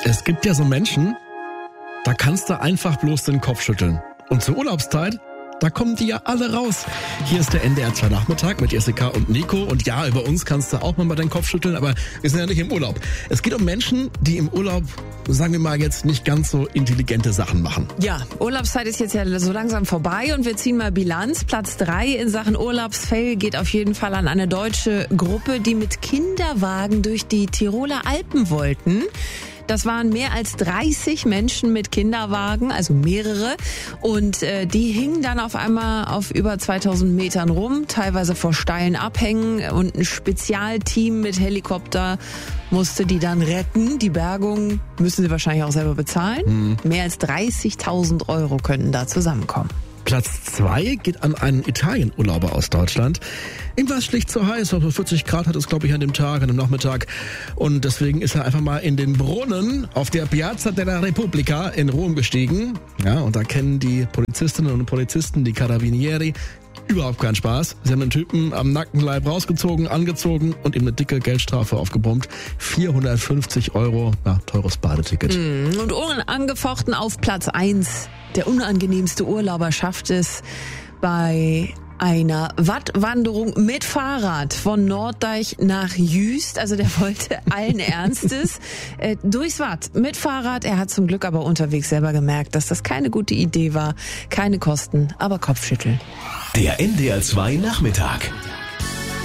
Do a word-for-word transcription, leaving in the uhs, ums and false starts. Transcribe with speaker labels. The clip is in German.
Speaker 1: Es gibt ja so Menschen, da kannst du einfach bloß den Kopf schütteln. Und zur Urlaubszeit, da kommen die ja alle raus. Hier ist der N D R zwei Nachmittag mit Jessica und Nico. Und ja, über uns kannst du auch mal den Kopf schütteln, aber wir sind ja nicht im Urlaub. Es geht um Menschen, die im Urlaub, sagen wir mal jetzt, nicht ganz so intelligente Sachen machen.
Speaker 2: Ja, Urlaubszeit ist jetzt ja so langsam vorbei und wir ziehen mal Bilanz. Platz drei in Sachen Urlaubsfail geht auf jeden Fall an eine deutsche Gruppe, die mit Kinderwagen durch die Tiroler Alpen wollten. Das waren mehr als dreißig Menschen mit Kinderwagen, also mehrere. Und äh, die hingen dann auf einmal auf über zweitausend Metern rum, teilweise vor steilen Abhängen. Und ein Spezialteam mit Helikopter musste die dann retten. Die Bergung müssen sie wahrscheinlich auch selber bezahlen. Mhm. Mehr als dreißigtausend Euro könnten da zusammenkommen.
Speaker 1: Platz zwei geht an einen Italienurlauber aus Deutschland. Ihm war es schlicht zu heiß, also vierzig Grad hat es, glaube ich, an dem Tag, an dem Nachmittag. Und deswegen ist er einfach mal in den Brunnen auf der Piazza della Repubblica in Rom gestiegen. Ja, und da kennen die Polizistinnen und Polizisten, die Carabinieri, überhaupt keinen Spaß. Sie haben den Typen am nackten Leib rausgezogen, angezogen und ihm eine dicke Geldstrafe aufgebrummt. vierhundertfünfzig Euro, ja, teures Badeticket.
Speaker 2: Und unangefochten auf Platz eins. Der unangenehmste Urlauber schafft es bei einer Wattwanderung mit Fahrrad von Norddeich nach Jüst. Also der wollte allen Ernstes äh, durchs Watt mit Fahrrad. Er hat zum Glück aber unterwegs selber gemerkt, dass das keine gute Idee war. Keine Kosten, aber Kopfschütteln.
Speaker 3: Der N D R zwei Nachmittag.